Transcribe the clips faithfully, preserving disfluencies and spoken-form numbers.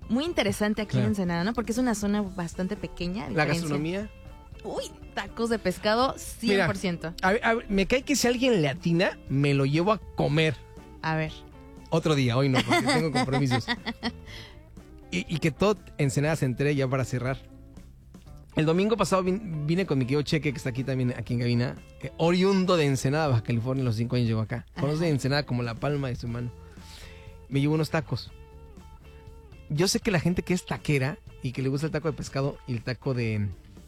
muy interesante aquí Claro. en Ensenada, ¿no? Porque es una zona bastante pequeña. La diferencia. gastronomía. Uy, tacos de pescado, cien por ciento. Mira, a ver, a ver, me cae que si alguien le atina, me lo llevo a comer. A ver. Otro día, hoy no, porque tengo compromisos. Y, y que todo Ensenada se entere ya para cerrar. El domingo pasado vin, vine con mi querido Cheque, que está aquí también, aquí en cabina, eh, oriundo de Ensenada, Baja California, los cinco años llegó acá. Conoce Ensenada como la palma de su mano. Me llevo unos tacos. Yo sé que la gente que es taquera y que le gusta el taco de pescado y el taco de,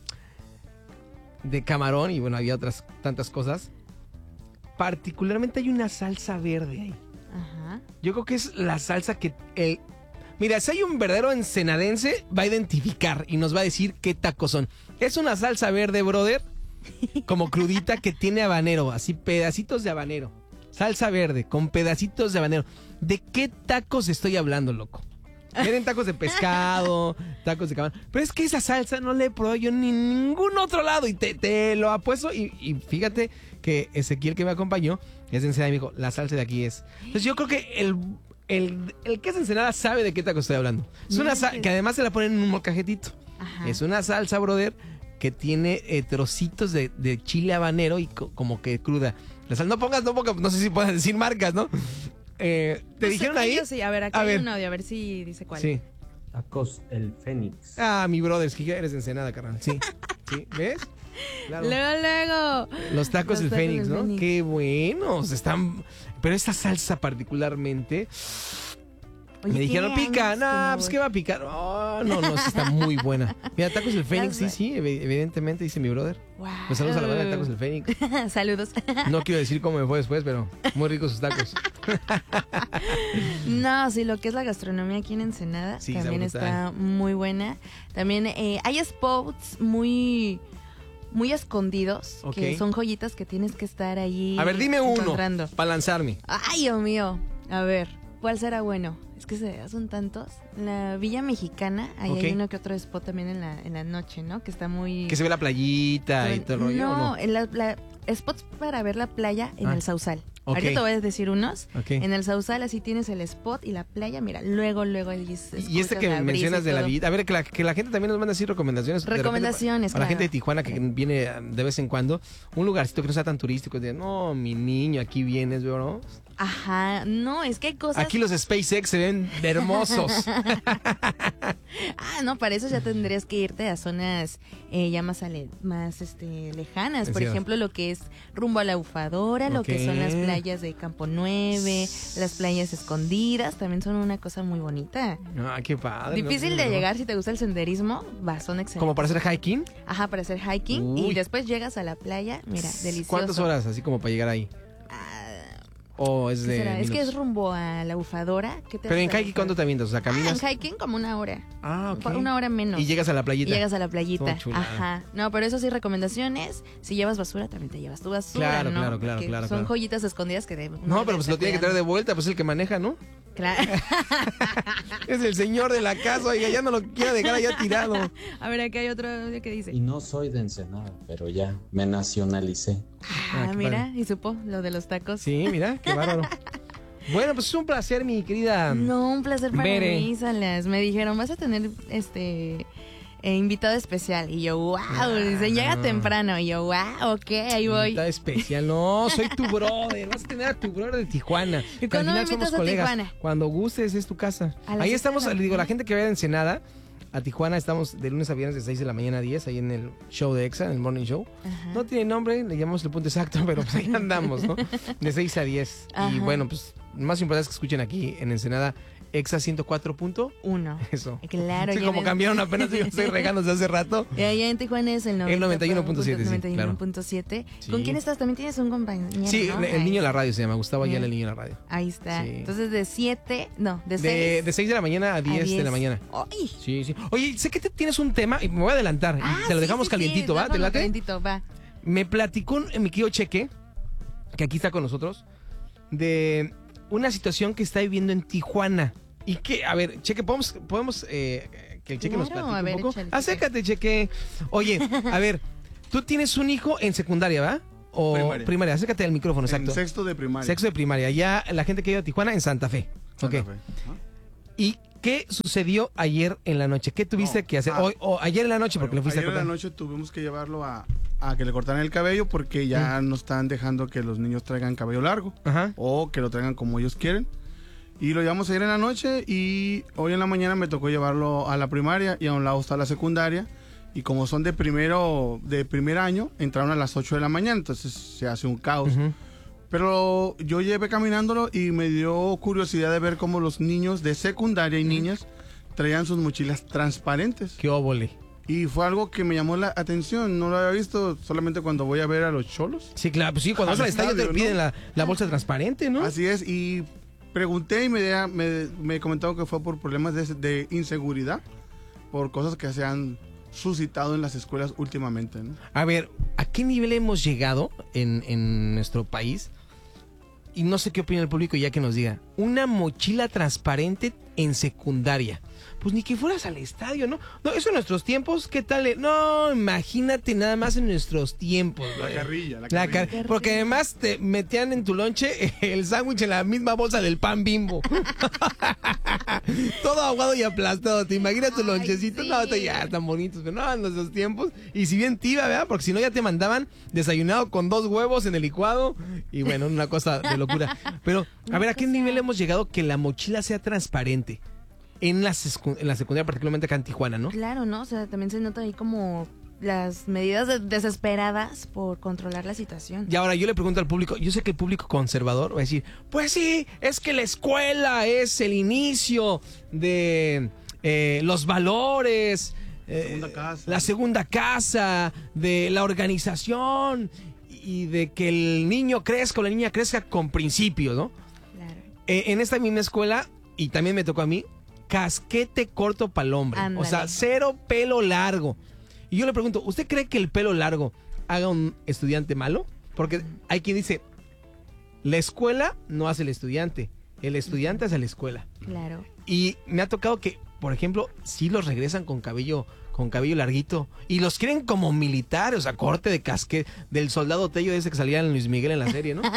de camarón, y bueno, había otras tantas cosas, particularmente hay una salsa verde ahí. Ajá. Yo creo que es la salsa que... El, mira, si hay un verdadero ensenadense, va a identificar y nos va a decir qué tacos son. Es una salsa verde, brother, como crudita, que tiene habanero, así pedacitos de habanero. Salsa verde, con pedacitos de habanero. ¿De qué tacos estoy hablando, loco? Tienen tacos de pescado, tacos de camarón. Pero es que esa salsa no la he probado yo ni en ningún otro lado. Y te, te lo apuesto. Y, y fíjate que Ezequiel, que me acompañó, es de Ensenada, y me dijo, la salsa de aquí es. Entonces yo creo que el, el, el que es de Ensenada sabe de qué taco estoy hablando. Es una salsa que además se la ponen en un molcajetito. Ajá. Es una salsa, brother, que tiene eh, trocitos de, de chile habanero y co como que cruda. La sal, no pongas, no pongas, no sé si puedes decir marcas, ¿no? Eh, ¿Te Pues dijeron aquí ahí? yo sí, a ver, aquí A hay ver. un audio, a ver si dice cuál. Sí. Tacos El Fénix. Ah, mi brother, es que ya eres de Ensenada, carnal. Sí, sí, ¿ves? Claro. Luego, luego. Los tacos Los del tacos Fénix, del ¿no? Fénix. Qué buenos, están... Pero esta salsa particularmente... Oye, me dijeron, tiene pica, años que nah, no pues voy. ¿qué va a picar? Oh, no, no, sí está muy buena. Mira, tacos del Fénix, sí, Las- sí, ev- evidentemente, dice mi brother. Wow. Pues saludos a la banda de tacos del Fénix. Saludos. No quiero decir cómo me fue después, pero muy ricos sus tacos. No, sí, lo que es la gastronomía aquí en Ensenada Sí, está también brutal. está muy buena. También eh, hay spots muy muy escondidos, Ok. que son joyitas que tienes que estar ahí A ver, dime uno, encontrando. para lanzarme. Ay, Dios mío. A ver, ¿cuál será bueno? Es que se, son tantos. La Villa Mexicana, ahí Ok. hay uno que otro spot también en la, en la noche, ¿no? Que está muy... Que se ve la playita y todo el rollo, no, ¿o no? en la, la- spots para ver la playa en Ah, el Sausal. ok. Ahorita te voy a decir unos. Ok. En el Sausal así tienes el spot y la playa, mira, luego, luego ahí es- Y este escuchas que la brisa mencionas y de la todo. vida, a ver, que la, que la gente también nos manda así recomendaciones. de repente, Recomendaciones, A la claro. gente de Tijuana que viene de vez en cuando, un lugarcito que no sea tan turístico, de no, mi niño, aquí vienes, veo, ¿no? Ajá, no, es que hay cosas... Aquí los SpaceX se ven hermosos. Ah, no, para eso ya tendrías que irte a zonas eh, ya más, ale- más este, lejanas. Por Decías. ejemplo, lo que es rumbo a la Bufadora, lo que son las Ok. playas de Campo Nueve, las playas escondidas, también son una cosa muy bonita. Ah, qué padre. Difícil ¿no? de llegar si te gusta el senderismo, va, son excelentes. Como para hacer hiking. Ajá, para hacer hiking. Uy. Y después llegas a la playa, mira, delicioso. ¿Cuántas horas así como para llegar ahí? Ah, O es ¿qué de será? Es que es minutos? rumbo a la Bufadora. ¿Qué te Pero en hace la hiking, ¿cuánto te avientas? O sea, Bufadora? caminas. Ah, en hiking como una hora. Ah, ok. Una hora menos. Y llegas a la Y playita. llegas a la playita. Oh, chulada. Ajá. No, pero eso sí, recomendaciones. Si llevas basura, también te llevas tu basura. Claro, ¿no? claro, claro, Porque claro, Son claro. joyitas escondidas que de. No, pero pues lo tiene que traer de vuelta, pues es el que maneja, ¿no? Claro. Es el señor de la casa, oiga, ya no lo quiere dejar allá tirado. A ver, aquí hay otro audio que dice. Y no soy de Ensenada, pero ya me nacionalicé. Ah, Ah, qué mira, padre. y supo lo de los tacos. Sí, mira, qué bárbaro. Bueno, pues es un placer, mi querida. No, un placer para Bere. mí, Salas. Me dijeron, vas a tener este eh, invitado especial. Y yo, wow. Dicen, llega temprano. Y yo, wow, ok, ahí voy. Invitado especial. No, soy tu brother. Vas a tener a tu brother de Tijuana. ¿Y Que al cuándo me final somos invitas a colegas. Tijuana? Cuando gustes, es tu casa. A las Ahí siete estamos, de la le digo, la mañana. gente que vaya de Ensenada a Tijuana, estamos de lunes a viernes de seis de la mañana a diez, ahí en el show de Exa, en el Morning Show. Ajá. No tiene nombre, le llamamos el punto exacto, pero pues ahí andamos, ¿no? De seis a diez. Y Ajá. bueno, pues más importante es que escuchen aquí en Ensenada Exa ciento cuatro. punto Uno. Eso. Claro, Sí, ya como ves. cambiaron apenas, yo estoy regando desde hace rato. Y allá en Tijuana es el El noventa y uno punto siete, sí, noventa y uno punto siete. Sí. ¿Con quién estás? También tienes un compañero. Sí, ¿no? el Ahí- niño de la radio se llama, Gustavo Ayala, Bien. el niño de la radio. Ahí está. Sí. Entonces de siete, no, de De, seis. de seis de la mañana a diez de la mañana. ¡Ay! Sí, sí. Oye, sé que te tienes un tema y me voy a adelantar. Ah, te lo sí, dejamos sí, calientito, sí, ¿va? ¿Te déjalo late? calientito, va. Me platicó un- mi querido Cheque, que aquí está con nosotros, de una situación que está viviendo en Tijuana. Y que, a ver, Cheque, ¿podemos, podemos eh, que el Cheque nos Claro, platique a ver, un poco? échale, Cheque. Acércate, Cheque. Oye, a ver, tú tienes un hijo en secundaria, ¿va? O Primaria. Acércate al micrófono, En exacto. sexto de primaria. Sexto de primaria. Ya la gente que ha ido a Tijuana en Santa Fe. Santa Ok. Fe. Ajá. Y ¿qué sucedió ayer en la noche? ¿Qué tuviste No, que hacer? ah, Hoy, o ayer en la noche, porque Bueno, le fuiste ayer a en la cortar. noche tuvimos que llevarlo a, a que le cortaran el cabello porque ya no están dejando que los niños traigan cabello largo Ajá. o que lo traigan como ellos quieren. Y lo llevamos ayer en la noche y hoy en la mañana me tocó llevarlo a la primaria y a un lado está la secundaria. Y como son de primero de primer año, entraron a las ocho de la mañana, entonces se hace un caos. Ujú. Pero yo llevé caminándolo y me dio curiosidad de ver cómo los niños de secundaria y niñas traían sus mochilas transparentes. Qué óvole. Y fue algo que me llamó la atención. No lo había visto solamente cuando voy a ver a los cholos. Sí, claro, pues sí, cuando Al vas al estadio te estadio, piden ¿no? la, la bolsa transparente, ¿no? Así es. Y pregunté y me, me, me comentaron que fue por problemas de, de inseguridad, por cosas que se han suscitado en las escuelas últimamente, ¿no? A ver, ¿a qué nivel hemos llegado en, en nuestro país? Y no sé qué opina el público ya que nos diga. Una mochila transparente en secundaria. Pues ni que fueras al estadio, ¿no? No, eso en nuestros tiempos, ¿qué tal? eh? No, imagínate nada más en nuestros tiempos. La güey. carrilla, la La carrilla. car- porque además te metían en tu lonche el sándwich en la misma bolsa del pan Bimbo. Todo aguado y aplastado. ¿Te imaginas tu Ay, lonchecito? sí. No, esto ya tan bonitos, pero no, en nuestros tiempos. Y si bien te iba, ¿verdad? Porque si no ya te mandaban desayunado con dos huevos en el licuado. Y bueno, una cosa de locura. Pero, a ver, ¿a qué nivel hemos llegado que la mochila sea transparente? En la, sescu- en la secundaria, particularmente acá en Tijuana, ¿no? Claro, ¿no? O sea, también se nota ahí como las medidas de- desesperadas por controlar la situación. Y ahora yo le pregunto al público, yo sé que el público conservador va a decir, pues sí, es que la escuela es el inicio de eh, los valores, eh, Segunda casa. la segunda casa, de la organización y de que el niño crezca o la niña crezca con principios, ¿no? Claro. Eh, en esta misma escuela, y también me tocó a mí, casquete corto para el hombre. Ándale. O sea, cero pelo largo. Y yo le pregunto, ¿usted cree que el pelo largo haga un estudiante malo? Porque hay quien dice, la escuela no hace el estudiante, el estudiante hace la escuela. Claro. Y me ha tocado que, por ejemplo, sí los regresan con cabello, con cabello larguito y los quieren como militares, o sea, corte de casquete del soldado Tello ese que salía en Luis Miguel en la serie, ¿no?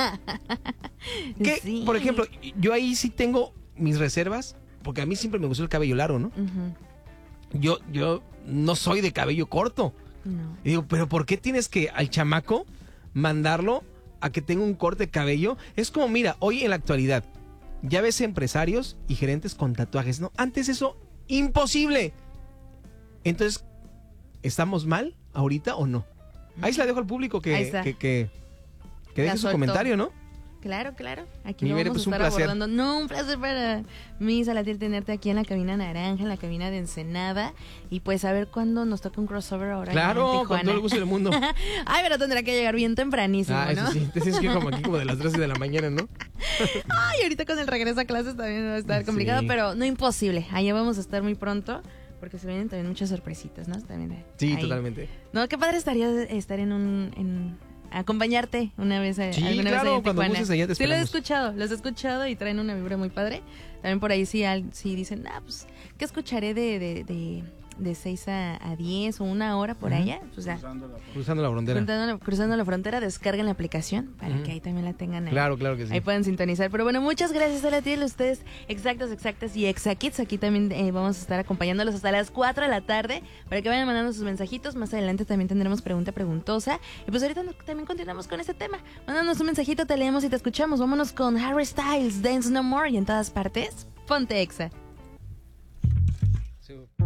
Que, Sí. por ejemplo, yo ahí sí tengo mis reservas, porque a mí siempre me gustó el cabello largo, ¿no? Ujú. Yo, yo no soy de cabello corto. No. Y digo, pero ¿por qué tienes que al chamaco mandarlo a que tenga un corte de cabello? Es como, mira, hoy en la actualidad, ya ves empresarios y gerentes con tatuajes, ¿no? Antes eso, imposible. Entonces, ¿estamos mal ahorita o no? Ahí se la dejo al público Ahí que, está. que, que, que deje La su soltó. comentario, ¿no? Claro, claro. Aquí Mi lo Bere, vamos pues, un a estar placer. abordando. No, un placer para mí, Salatiel, tenerte aquí en la cabina naranja, en la cabina de Ensenada. Y pues a ver cuándo nos toca un crossover ahora en Claro, con Tijuana. todo el gusto del mundo. Ay, pero tendrá que llegar bien tempranísimo, Ah, ¿no? eso sí, te tienes que ir como aquí como de las tres de la mañana, ¿no? Ay, ahorita con el regreso a clases también va a estar complicado, Sí. pero no imposible. Allá vamos a estar muy pronto. Porque se vienen también muchas sorpresitas, ¿no? También Sí, ahí. totalmente. No, qué padre estaría estar en un... En, acompañarte una vez a, Sí, alguna claro, vez ahí en cuando Tijuana. gustes allá te Sí, los he esperamos. escuchado, los he escuchado y traen una vibra muy padre. También por ahí sí, al- sí dicen, ah, pues, ¿qué escucharé de, de, de, de seis a, a diez o una hora por Ujú. allá? Pues ya, Cruzando la- Cruzando la frontera. cruzando la, cruzando la frontera, descarguen la aplicación para Ujú. que ahí también la tengan ahí. Claro, claro que sí. Ahí pueden sintonizar. Pero bueno, muchas gracias a la tía, ustedes exactos, exactas y exacits. Aquí también eh, vamos a estar acompañándolos hasta las cuatro de la tarde para que vayan mandando sus mensajitos. Más adelante también tendremos pregunta preguntosa. Y pues ahorita nos- también continuamos con este tema. Mándanos un mensajito, te leemos y te escuchamos. Vámonos con Harry Styles, Dance No More y en todas partes, ponte Exa. Sí.